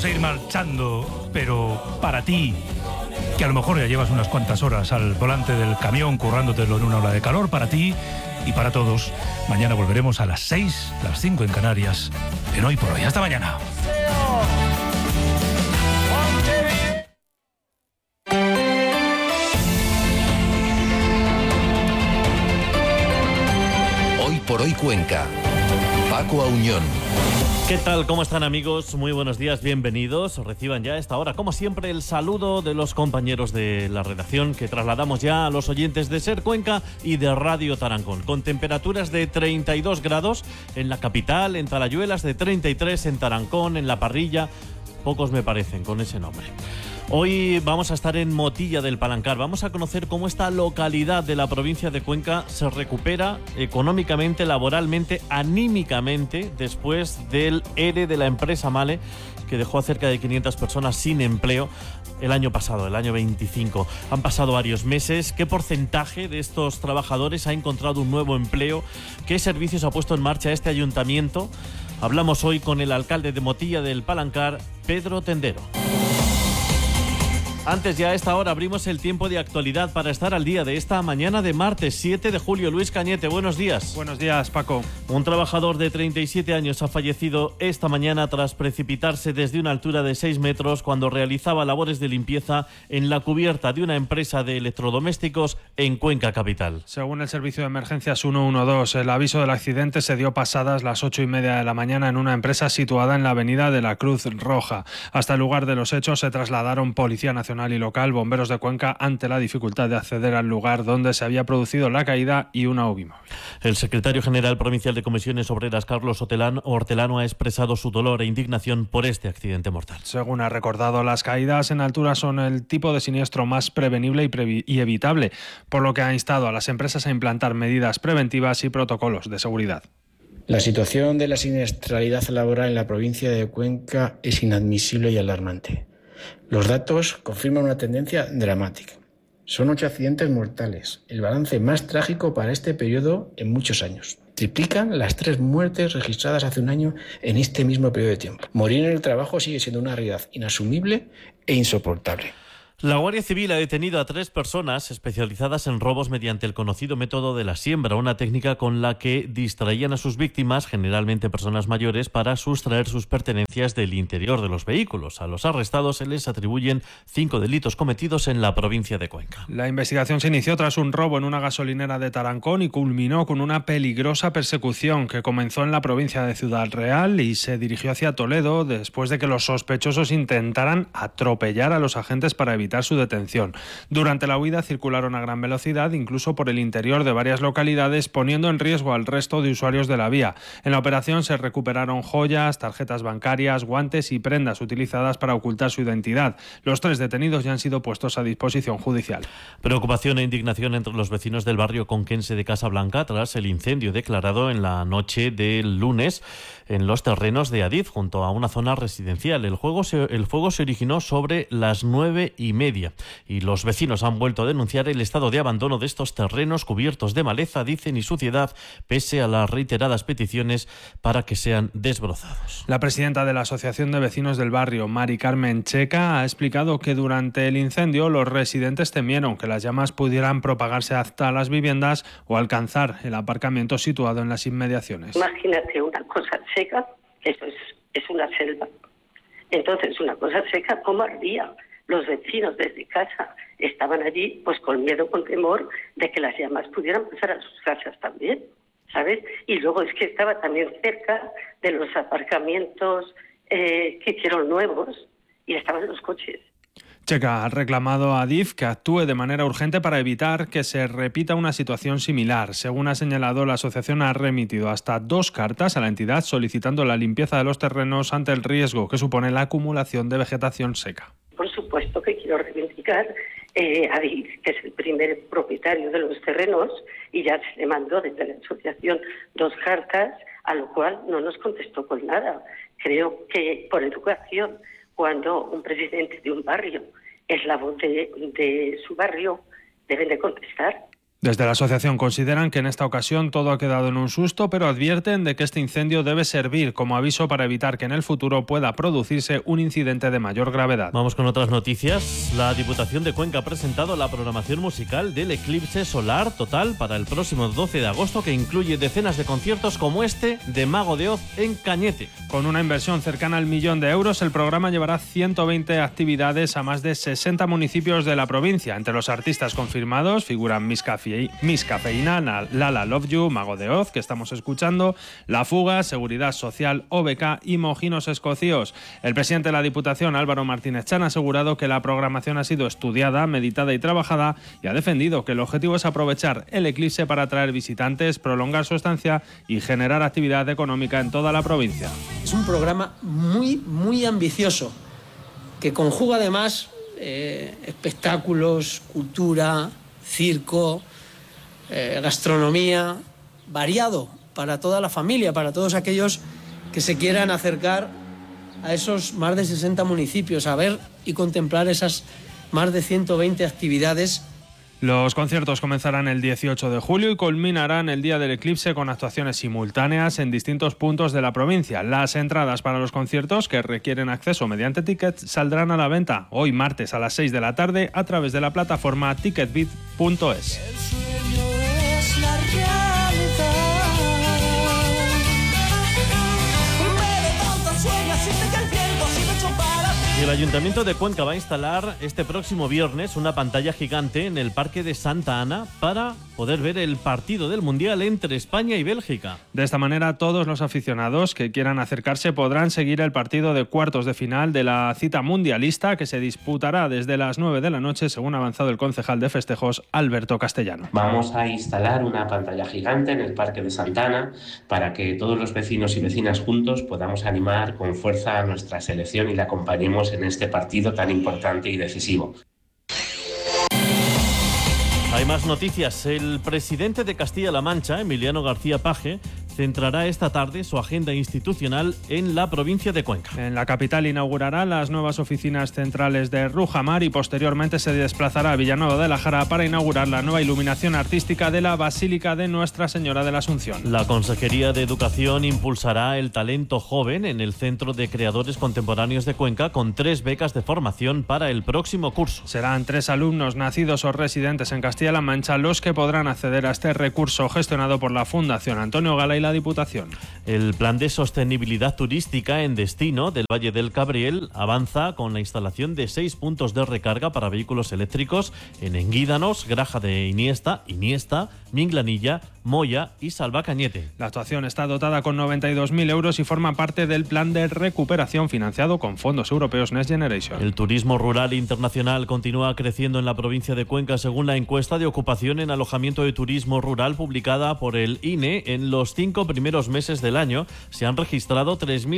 vamos a ir marchando, pero para ti, que a lo mejor ya llevas unas cuantas horas al volante del camión currándotelo en una ola de calor, para ti y para todos, mañana volveremos a las 6, las 5 en Canarias, en Hoy por Hoy. Hasta mañana. Hoy por Hoy Cuenca. Paco Auñón. ¿Qué tal? ¿Cómo están, amigos? Muy buenos días, bienvenidos. Reciban ya a esta hora, como siempre, el saludo de los compañeros de la redacción que trasladamos ya a los oyentes de SER Cuenca y de Radio Tarancón, con temperaturas de 32 grados en la capital, en Talayuelas, de 33 en Tarancón, en La Parrilla. Pocos me parecen con ese nombre. Hoy vamos a estar en Motilla del Palancar. Vamos a conocer cómo esta localidad de la provincia de Cuenca se recupera económicamente, laboralmente, anímicamente, después del ERE de la empresa Mahle, que dejó a cerca de 500 personas sin empleo el año pasado, el año 25. Han pasado varios meses. ¿Qué porcentaje de estos trabajadores ha encontrado un nuevo empleo? ¿Qué servicios ha puesto en marcha este ayuntamiento? Hablamos hoy con el alcalde de Motilla del Palancar, Pedro Tendero. Antes, ya a esta hora, abrimos el tiempo de actualidad para estar al día de esta mañana de martes 7 de julio. Luis Cañete, buenos días. Buenos días, Paco. Un trabajador de 37 años ha fallecido esta mañana tras precipitarse desde una altura de 6 metros cuando realizaba labores de limpieza en la cubierta de una empresa de electrodomésticos en Cuenca capital. Según el servicio de emergencias 112, el aviso del accidente se dio pasadas las 8:30 de la mañana en una empresa situada en la avenida de la Cruz Roja. Hasta el lugar de los hechos se trasladaron Policía Nacional y local, bomberos de Cuenca, ante la dificultad de acceder al lugar donde se había producido la caída, y una UBI móvil. El secretario general provincial de Comisiones Obreras, Carlos Hortelano, ha expresado su dolor e indignación por este accidente mortal. Según ha recordado, las caídas en altura son el tipo de siniestro más prevenible y evitable, por lo que ha instado a las empresas a implantar medidas preventivas y protocolos de seguridad. La situación de la siniestralidad laboral en la provincia de Cuenca es inadmisible y alarmante. Los datos confirman una tendencia dramática. Son 8 accidentes mortales, el balance más trágico para este periodo en muchos años. Triplican las 3 muertes registradas hace un año en este mismo periodo de tiempo. Morir en el trabajo sigue siendo una realidad inasumible e insoportable. La Guardia Civil ha detenido a 3 personas especializadas en robos mediante el conocido método de la siembra, una técnica con la que distraían a sus víctimas, generalmente personas mayores, para sustraer sus pertenencias del interior de los vehículos. A los arrestados se les atribuyen 5 delitos cometidos en la provincia de Cuenca. La investigación se inició tras un robo en una gasolinera de Tarancón y culminó con una peligrosa persecución que comenzó en la provincia de Ciudad Real y se dirigió hacia Toledo después de que los sospechosos intentaran atropellar a los agentes para evitar su detención. Durante la huida circularon a gran velocidad, incluso por el interior de varias localidades, poniendo en riesgo al resto de usuarios de la vía. En la operación se recuperaron joyas, tarjetas bancarias, guantes y prendas utilizadas para ocultar su identidad. Los 3 detenidos ya han sido puestos a disposición judicial. Preocupación e indignación entre los vecinos del barrio conquense de Casablanca tras el incendio declarado en la noche del lunes en los terrenos de Adif, junto a una zona residencial. El fuego se originó sobre las 9:30 y los vecinos han vuelto a denunciar el estado de abandono de estos terrenos cubiertos de maleza, dicen, y suciedad, pese a las reiteradas peticiones para que sean desbrozados. La presidenta de la Asociación de Vecinos del Barrio, Mari Carmen Checa, ha explicado que durante el incendio los residentes temieron que las llamas pudieran propagarse hasta las viviendas o alcanzar el aparcamiento situado en las inmediaciones. Imagínate una cosa seca, eso es una selva. Entonces, una cosa seca, ¿cómo ardía? Los vecinos desde casa estaban allí pues con miedo, con temor de que las llamas pudieran pasar a sus casas también, ¿sabes? Y luego es que estaba también cerca de los aparcamientos que hicieron nuevos y estaban los coches. Checa ha reclamado a Adif que actúe de manera urgente para evitar que se repita una situación similar. Según ha señalado, la asociación ha remitido hasta 2 cartas a la entidad solicitando la limpieza de los terrenos ante el riesgo que supone la acumulación de vegetación seca. Por supuesto que quiero reivindicar a Adif, que es el primer propietario de los terrenos, y ya se le mandó desde la asociación 2 cartas, a lo cual no nos contestó con nada. Creo que por educación, cuando un presidente de un barrio es la voz de su barrio, deben de contestar. Desde la asociación consideran que en esta ocasión todo ha quedado en un susto, pero advierten de que este incendio debe servir como aviso para evitar que en el futuro pueda producirse un incidente de mayor gravedad. Vamos con otras noticias. La Diputación de Cuenca ha presentado la programación musical del eclipse solar total para el próximo 12 de agosto, que incluye decenas de conciertos como este de Mago de Oz en Cañete. Con una inversión cercana al 1.000.000 de euros, el programa llevará 120 actividades a más de 60 municipios de la provincia. Entre los artistas confirmados figuran Miss Cafeína, Lala Love You, Mago de Oz, que estamos escuchando, La Fuga, Seguridad Social, OBK y Mojinos Escocíos. El presidente de la Diputación, Álvaro Martínez Chan, ha asegurado que la programación ha sido estudiada, meditada y trabajada, y ha defendido que el objetivo es aprovechar el eclipse para atraer visitantes, prolongar su estancia y generar actividad económica en toda la provincia. Es un programa muy ambicioso, que conjuga además espectáculos, cultura, circo, gastronomía, variado para toda la familia, para todos aquellos que se quieran acercar a esos más de 60 municipios, a ver y contemplar esas más de 120 actividades. Los conciertos comenzarán el 18 de julio y culminarán el día del eclipse con actuaciones simultáneas en distintos puntos de la provincia. Las entradas para los conciertos, que requieren acceso mediante tickets, saldrán a la venta hoy martes a las 6 de la tarde a través de la plataforma ticketbit.es. El Ayuntamiento de Cuenca va a instalar este próximo viernes una pantalla gigante en el Parque de Santa Ana para poder ver el partido del Mundial entre España y Bélgica. De esta manera, todos los aficionados que quieran acercarse podrán seguir el partido de cuartos de final de la cita mundialista, que se disputará desde las 9 de la noche, según ha avanzado el concejal de festejos, Alberto Castellano. Vamos a instalar una pantalla gigante en el Parque de Santa Ana para que todos los vecinos y vecinas juntos podamos animar con fuerza a nuestra selección y la acompañemos en este partido tan importante y decisivo. Hay más noticias. El presidente de Castilla-La Mancha, Emiliano García Paje, centrará esta tarde su agenda institucional en la provincia de Cuenca. En la capital inaugurará las nuevas oficinas centrales de Rujamar y posteriormente se desplazará a Villanueva de la Jara para inaugurar la nueva iluminación artística de la Basílica de Nuestra Señora de la Asunción. La Consejería de Educación impulsará el talento joven en el Centro de Creadores Contemporáneos de Cuenca con 3 becas de formación para el próximo curso. Serán 3 alumnos nacidos o residentes en Castilla-La Mancha los que podrán acceder a este recurso gestionado por la Fundación Antonio Gala y la Diputación. El plan de sostenibilidad turística en destino del Valle del Cabriel avanza con la instalación de 6 puntos de recarga para vehículos eléctricos en Enguídanos, Graja de Iniesta, Minglanilla, Moya y Salvacañete. La actuación está dotada con 92.000 euros y forma parte del plan de recuperación financiado con fondos europeos Next Generation. El turismo rural internacional continúa creciendo en la provincia de Cuenca, según la encuesta de ocupación en alojamiento de turismo rural publicada por el INE. En los 5 primeros meses del año se han registrado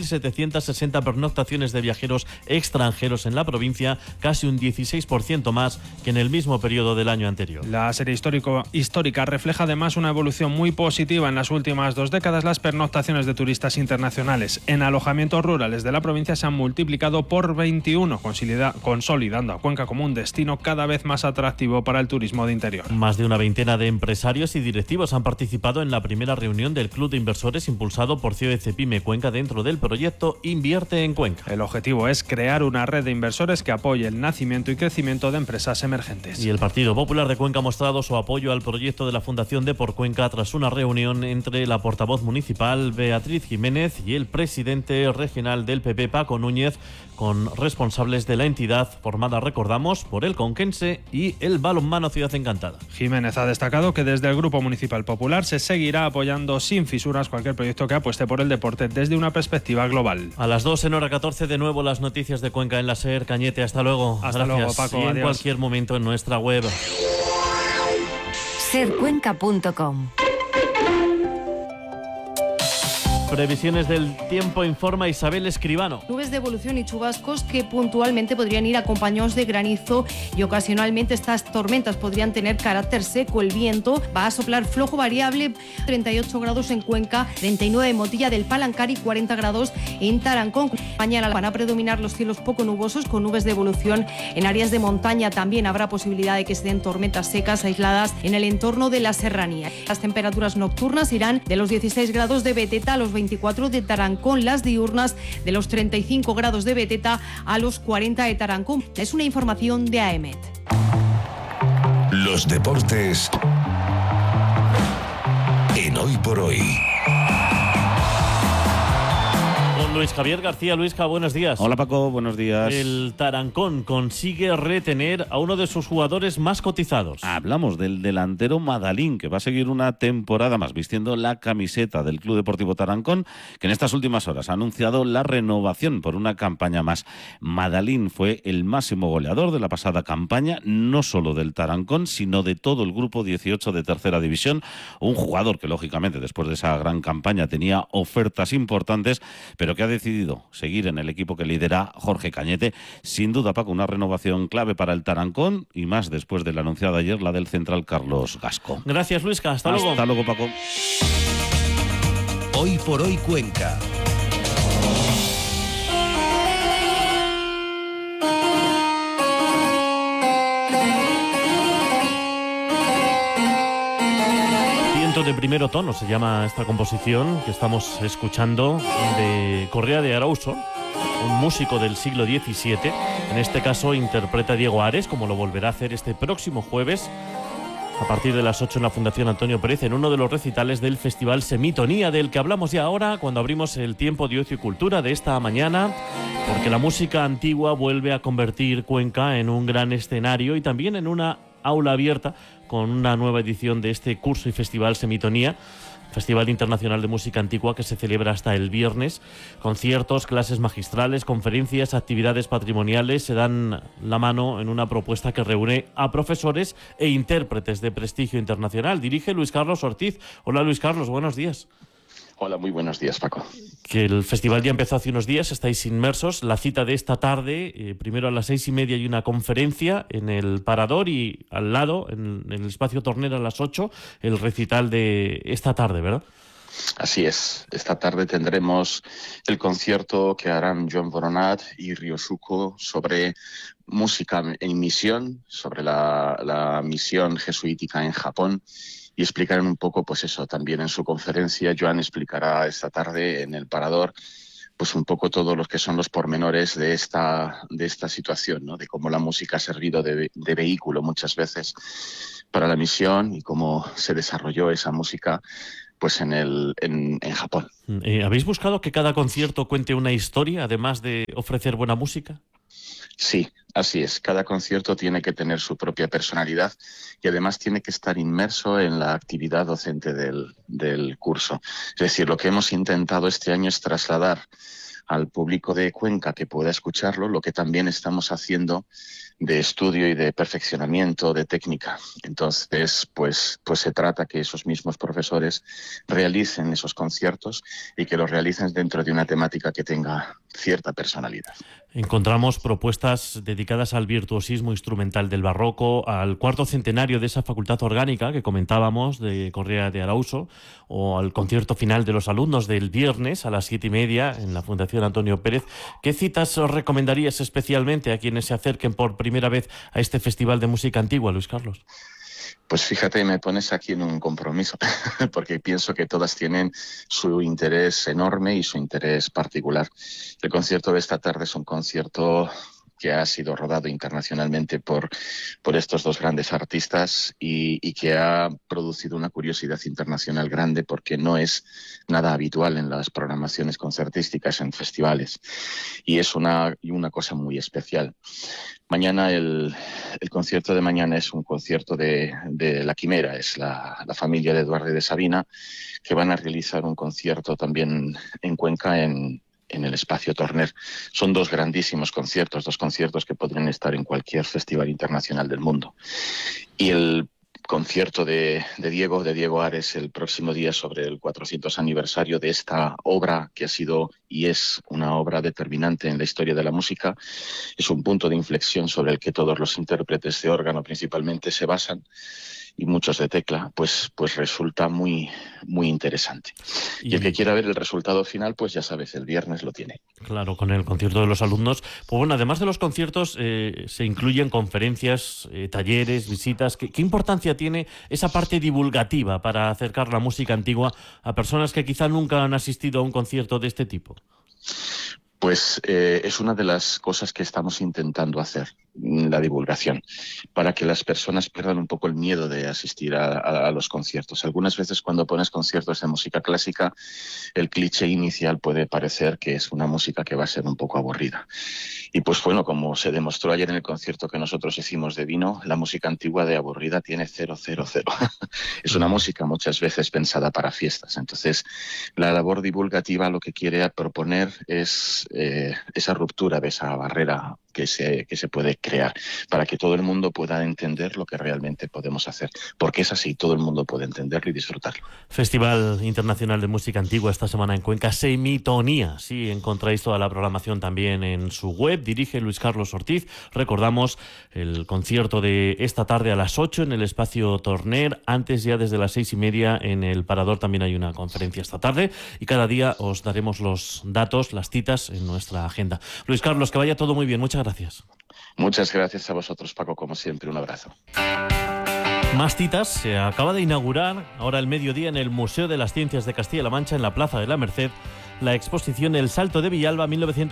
3.760 pernoctaciones de viajeros extranjeros en la provincia, casi un 16% más que en el mismo periodo del año anterior. La serie histórica refleja además una evolución muy positiva. En las últimas 2 décadas, las pernoctaciones de turistas internacionales en alojamientos rurales de la provincia se han multiplicado por 21, consolidando a Cuenca como un destino cada vez más atractivo para el turismo de interior. Más de una veintena de empresarios y directivos han participado en la primera reunión del Club de Inversores impulsado por COEC Pyme Cuenca dentro del proyecto Invierte en Cuenca. El objetivo es crear una red de inversores que apoye el nacimiento y crecimiento de empresas emergentes. Y el Partido Popular de Cuenca ha mostrado su apoyo al proyecto de la Fundación Depor Cuenca tras una reunión entre la portavoz municipal Beatriz Jiménez y el presidente regional del PP Paco Núñez, con responsables de la entidad formada, recordamos, por el conquense y el Balonmano Ciudad Encantada. Jiménez ha destacado que desde el Grupo Municipal Popular se seguirá apoyando sin fisuras cualquier proyecto que apueste por el deporte desde una perspectiva global. A las 2 en hora 14 de nuevo las noticias de Cuenca en la SER. Cañete, hasta luego. Hasta Gracias. luego, Paco. Y en adiós. cualquier momento en nuestra web. Sercuenca.com Previsiones del tiempo informa Isabel Escribano. Nubes de evolución y chubascos que puntualmente podrían ir acompañados de granizo y ocasionalmente estas tormentas podrían tener carácter seco. El viento va a soplar flojo variable, 38 grados en Cuenca, 39 en Motilla del Palancar y 40 grados en Tarancón. Mañana van a predominar los cielos poco nubosos con nubes de evolución. En áreas de montaña también habrá posibilidad de que se den tormentas secas aisladas en el entorno de la serranía. Las temperaturas nocturnas irán de los 16 grados de Beteta a los 24 de Tarancón, las diurnas de los 35 grados de Beteta a los 40 de Tarancón. Es una información de AEMET. Los deportes en Hoy por Hoy. Con Luis Javier García. Luisca, buenos días. Hola Paco, buenos días. El Tarancón consigue retener a uno de sus jugadores más cotizados. Hablamos del delantero Madalín, que va a seguir una temporada más vistiendo la camiseta del Club Deportivo Tarancón, que en estas últimas horas ha anunciado la renovación por una campaña más. Madalín fue el máximo goleador de la pasada campaña, no solo del Tarancón, sino de todo el grupo 18 de tercera división. Un jugador que lógicamente después de esa gran campaña tenía ofertas importantes, pero que ha decidido seguir en el equipo que lidera Jorge Cañete. Sin duda, Paco, una renovación clave para el Tarancón y más después de la anunciada ayer, la del central Carlos Gasco. Gracias, Luisca. Hasta luego. Hasta luego, Paco. Hoy por Hoy Cuenca. De primero tono se llama esta composición que estamos escuchando, de Correa de Arauso, un músico del siglo XVII. En este caso interpreta Diego Ares, como lo volverá a hacer este próximo jueves a partir de las 8 en la Fundación Antonio Pérez, en uno de los recitales del Festival Semitonía, del que hablamos ya ahora cuando abrimos el tiempo de ocio y cultura de esta mañana, porque la música antigua vuelve a convertir Cuenca en un gran escenario y también en una aula abierta con una nueva edición de este curso y festival Semitonía, Festival Internacional de Música Antigua, que se celebra hasta el viernes. Conciertos, clases magistrales, conferencias, actividades patrimoniales se dan la mano en una propuesta que reúne a profesores e intérpretes de prestigio internacional. Dirige Luis Carlos Ortiz. Hola Luis Carlos, buenos días. Hola, muy buenos días, Paco. Que el festival ya empezó hace unos días, estáis inmersos. La cita de esta tarde, primero a las 6:30 hay una conferencia en el Parador y al lado, en el espacio Torner, a las 8, el recital de esta tarde, ¿verdad? Así es. Esta tarde tendremos el concierto que harán John Boronat y Ryosuke sobre música en misión, sobre la misión jesuítica en Japón. Y explicarán un poco, pues eso, también en su conferencia. Joan explicará esta tarde en el Parador, pues un poco todos los que son los pormenores de esta situación, ¿no? De cómo la música ha servido de vehículo muchas veces para la misión y cómo se desarrolló esa música pues en Japón. ¿Habéis buscado que cada concierto cuente una historia, además de ofrecer buena música? Sí, así es. Cada concierto tiene que tener su propia personalidad y además tiene que estar inmerso en la actividad docente del curso. Es decir, lo que hemos intentado este año es trasladar al público de Cuenca que pueda escucharlo lo que también estamos haciendo de estudio y de perfeccionamiento de técnica. Entonces, pues se trata que esos mismos profesores realicen esos conciertos y que los realicen dentro de una temática que tenga cierta personalidad. Encontramos propuestas dedicadas al virtuosismo instrumental del barroco, al cuarto centenario de esa facultad orgánica que comentábamos de Correa de Arauso, o al concierto final de los alumnos del viernes a las 7:30 en la Fundación Antonio Pérez. ¿Qué citas os recomendarías especialmente a quienes se acerquen por primera vez a este Festival de Música Antigua, Luis Carlos? Pues fíjate, me pones aquí en un compromiso, porque pienso que todas tienen su interés enorme y su interés particular. El concierto de esta tarde es un concierto que ha sido rodado internacionalmente por estos dos grandes artistas y que ha producido una curiosidad internacional grande porque no es nada habitual en las programaciones concertísticas en festivales y es una cosa muy especial. Mañana, el concierto de mañana es un concierto de La Quimera, es la familia de Eduardo y de Sabina, que van a realizar un concierto también en Cuenca en el espacio Torner. Son dos grandísimos conciertos, dos conciertos que podrían estar en cualquier festival internacional del mundo. Y el concierto de Diego Ares el próximo día sobre el 400 aniversario de esta obra que ha sido y es una obra determinante en la historia de la música. Es un punto de inflexión sobre el que todos los intérpretes de órgano principalmente se basan y muchos de tecla, pues resulta muy, muy interesante. Y el que quiera ver el resultado final, pues ya sabes, el viernes lo tiene. Claro, con el concierto de los alumnos. Pues bueno, además de los conciertos, se incluyen conferencias, talleres, visitas. ¿Qué importancia tiene esa parte divulgativa para acercar la música antigua a personas que quizá nunca han asistido a un concierto de este tipo? Pues es una de las cosas que estamos intentando hacer, la divulgación, para que las personas pierdan un poco el miedo de asistir a los conciertos. Algunas veces cuando pones conciertos de música clásica, el cliché inicial puede parecer que es una música que va a ser un poco aburrida. Y pues bueno, como se demostró ayer en el concierto que nosotros hicimos de vino, la música antigua de aburrida tiene 000. Es una música muchas veces pensada para fiestas. Entonces, la labor divulgativa lo que quiere proponer es esa ruptura de esa barrera que se puede crear para que todo el mundo pueda entender lo que realmente podemos hacer, porque es así, todo el mundo puede entenderlo y disfrutarlo. Festival Internacional de Música Antigua esta semana en Cuenca, Semitonía. Sí, encontráis toda la programación también en su web, dirige Luis Carlos Ortiz. Recordamos el concierto de esta tarde a las 8 en el espacio Torner, antes ya desde las 6:30 en el Parador también hay una conferencia esta tarde y cada día os daremos los datos, las citas en nuestra agenda. Luis Carlos, que vaya todo muy bien, muchas gracias. Muchas gracias a vosotros, Paco, como siempre, un abrazo. Más citas. Se acaba de inaugurar ahora al mediodía en el Museo de las Ciencias de Castilla-La Mancha, en la Plaza de la Merced, la exposición El Salto de Villalba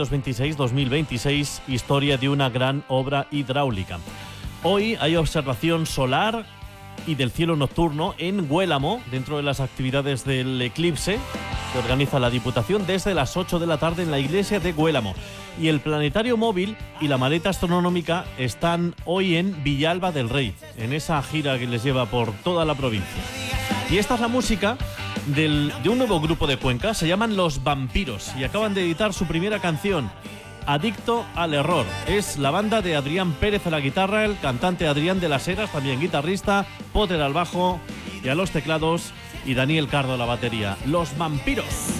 1926-2026, historia de una gran obra hidráulica. Hoy hay observación solar y del cielo nocturno en Güélamo, dentro de las actividades del eclipse que organiza la Diputación desde las 8 de la tarde en la iglesia de Güélamo. Y el planetario móvil y la maleta astronómica están hoy en Villalba del Rey, en esa gira que les lleva por toda la provincia. Y esta es la música de un nuevo grupo de Cuenca, se llaman Los Vampiros y acaban de editar su primera canción, Adicto al Error. Es la banda de Adrián Pérez a la guitarra, el cantante Adrián de las Heras, también guitarrista, Potter al bajo y a los teclados y Daniel Cardo a la batería. Los Vampiros.